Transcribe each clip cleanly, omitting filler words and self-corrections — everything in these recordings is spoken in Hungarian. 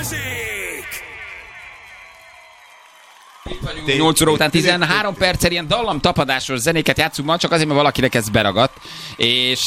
Music! 8 óra után 13 perccel ilyen dallamtapadásos zenéket játszunk ma, csak azért, mert valakinek ez beragadt. És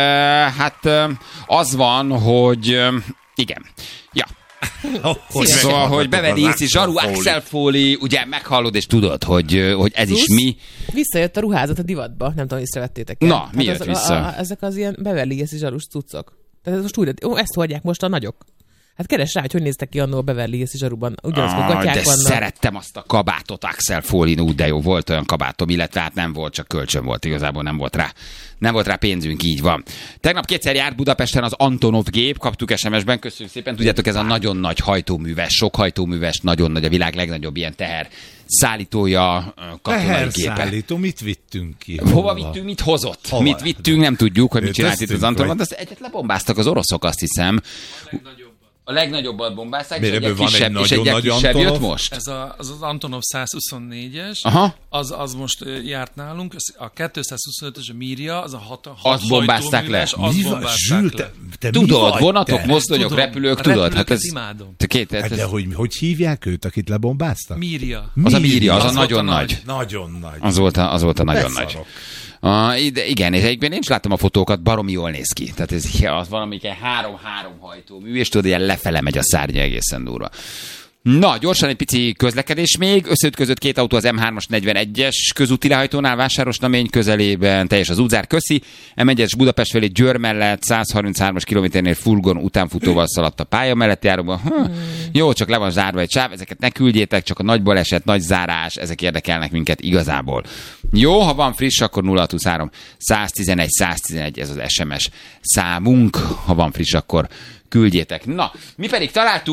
az van, hogy igen. Ja. Szóval, hogy Beverly Hills és Zsaru Axel Foley, ugye meghallod és tudod, hogy ez is mi. Visszajött a ruházat a divatba, nem tudom, észrevettétek el. Na, mi jött vissza? Ezek az ilyen Beverly Hills és Zsarus cuccok. Tehát most újra, ezt hordják most a nagyok. Hát keres rá, hogy néztek ki annól a Beverly Hills és Zsaruban. Ugyanazok a gatyák de vannak. Szerettem azt a kabátot Axel Foley, de jó, volt olyan kabátom, illetve hát nem volt, csak kölcsön volt, igazából nem volt rá pénzünk, így van. Tegnap kétszer járt Budapesten az Antonov gép, kaptuk SMS-ben, köszönjük szépen. Tudjátok, ez a nagyon nagy hajtóműves, sok hajtóműves, nagyon nagy, a világ legnagyobb ilyen teher szállítója, katonai gépe. Teherszállító, mit vittünk ki? Hova vittünk, mit hozott? Hova? Mit vittünk, nem tudjuk, hogy mit csinált itt az Antonov, de azt egyet lebombáztak az oroszok, azt hiszem. A legnagyobbat bombázták, és egy kisebb jött most? Ez az Antonov 124-es, az most járt nálunk, a 225-es a Mirja, az a 6 azt bombázták le. Tudod, vonatok, mozdonyok, repülők, tudod? Hát ez imádom. De hogy hívják őt, akit lebombáztak? Mirja. Az a Mirja, az a nagyon nagy. Nagyon nagy. Az volt a nagyon nagy. Igen, és egyébként én is láttam a fotókat, baromi jól néz ki. Tehát ez az valamelyik 3-3 hajtómű, és tudod, ilyen lefele megy a szárnya, egészen durva. Na, gyorsan egy pici közlekedés még. Összeütközött két autó az M3-as 41-es közúti lehajtónál, Vásárosnamény közelében, teljes az útzár, köszi. M1-es Budapest felé Győr mellett 133-as kilométernél furgon utánfutóval szaladt a pálya mellett járóba. Jó, csak le van zárva egy sáv, ezeket ne küldjétek, csak a nagy baleset, nagy zárás, ezek érdekelnek minket igazából. Jó, ha van friss, akkor 0623 111 111, ez az SMS számunk. Ha van friss, akkor küldjétek. Na, mi pedig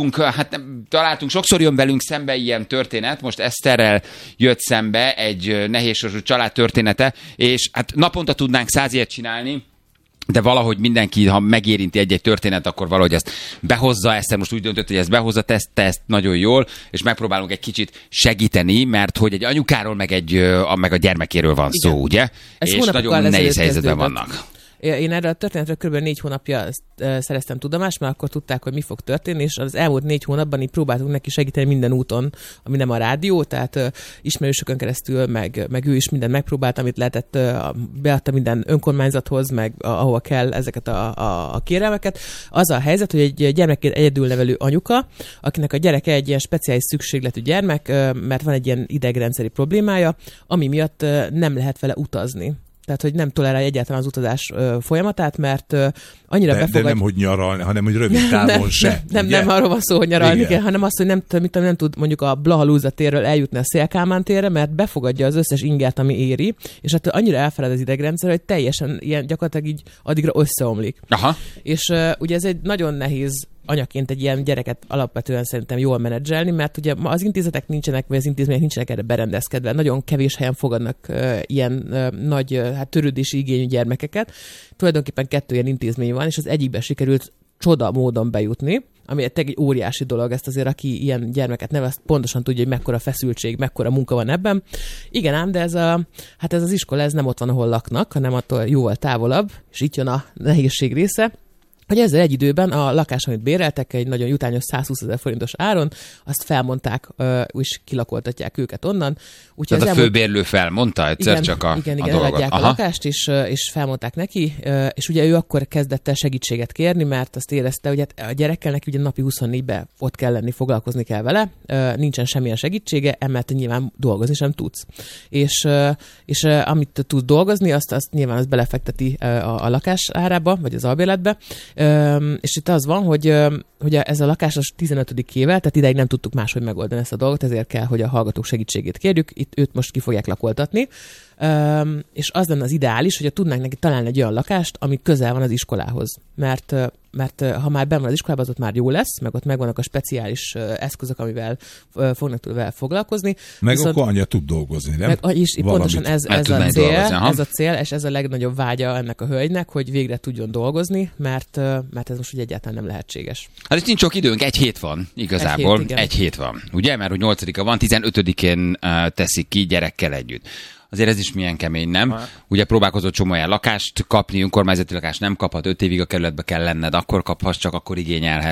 találtunk, sokszor jön velünk szembe ilyen történet, most Eszterrel jött szembe egy nehézsorsú család története, és hát naponta tudnánk 100 ilyet csinálni, de valahogy mindenki, ha megérinti egy-egy történet, akkor valahogy ezt behozza, Eszter most úgy döntött, hogy ezt behozza, te ezt nagyon jól, és megpróbálunk egy kicsit segíteni, mert hogy egy anyukáról, meg a gyermekéről van szó, ugye? És nagyon nehéz helyzetben vannak. Én erre a történetről kb. 4 hónapja szereztem tudomást, mert akkor tudták, hogy mi fog történni, és az elmúlt 4 hónapban így próbáltunk neki segíteni minden úton, ami nem a rádió, tehát ismerősökön keresztül, meg ő is mindent megpróbált, amit lehetett, beadta minden önkormányzathoz, meg ahova kell ezeket a kérelmeket. Az a helyzet, hogy egy gyermekét egyedül nevelő anyuka, akinek a gyereke egy ilyen speciális szükségletű gyermek, mert van egy ilyen idegrendszeri problémája, ami miatt nem lehet vele utazni. Tehát, hogy nem tolerálja egyáltalán az utazás folyamatát, mert annyira befogadja... De nem, hogy nyaralni, hanem, hogy rövid távon se. Nem arról van szó, hogy nyaralni kell, hanem azt, hogy nem tud mondjuk a Blahalúza térről eljutni a Szél-Kálmán térre, mert befogadja az összes ingert, ami éri, és hát annyira elfeled az idegrendszer, hogy teljesen ilyen gyakorlatilag így addigra összeomlik. Aha. És ugye ez egy nagyon nehéz anyaként egy ilyen gyereket alapvetően szerintem jól menedzselni, mert ugye ma az intézetek nincsenek, vagy az intézmények nincsenek erre berendezkedve. Nagyon kevés helyen fogadnak ilyen nagy törődési igényű gyermekeket. Tulajdonképpen 2 ilyen intézmény van, és az egyikben sikerült csoda módon bejutni, ami egy óriási dolog, ezt azért, aki ilyen gyermeket nevel, azt pontosan tudja, hogy mekkora feszültség, mekkora munka van ebben. Igen ám, de ez az iskola, ez nem ott van, ahol laknak, hanem attól jóval távolabb, és itt jön a nehézség része, hogy ezzel egy időben a lakás, amit béreltek, egy nagyon jutányos 120 000 forintos áron, azt felmondták, és kilakoltatják őket onnan. Úgyhogy tehát a főbérlő felmondta egyszer csak a dolgot. Eladják a lakást, és felmondták neki, és ugye ő akkor kezdett el segítséget kérni, mert azt érezte, hogy hát a gyerekkel neki ugye napi 24-ben ott kell lenni, foglalkozni kell vele, nincsen semmilyen segítsége, emellett nyilván dolgozni sem tudsz. És amit tud dolgozni, azt nyilván belefekteti a lakás árába, vagy az albérletbe. És itt az van, hogy ez a lakás az 15. ével, tehát ideig nem tudtuk máshogy megoldani ezt a dolgot, ezért kell, hogy a hallgatók segítségét kérjük. Itt őt most ki fogják lakoltatni. És az lenne az ideális, hogy tudnánk neki találni egy olyan lakást, ami közel van az iskolához. Mert ha már benn van az iskolában, az ott már jó lesz, meg ott megvannak a speciális eszközök, amivel fognak vele foglalkozni. Meg akkor anya tud dolgozni, nem? Pontosan ez a cél, és ez a legnagyobb vágya ennek a hölgynek, hogy végre tudjon dolgozni, mert ez most ugye egyáltalán nem lehetséges. Hát itt nincs sok időnk, 1 hét van igazából. 1 hét van, ugye? Mert hogy 8-a van, 15-én teszik ki gyerekkel együtt. Azért ez is milyen kemény, nem? Ugye próbálkozott csomó olyan lakást kapni, önkormányzati lakást nem kaphat, 5 évig a kerületbe kell lenned, akkor kaphass, csak akkor igényelhet.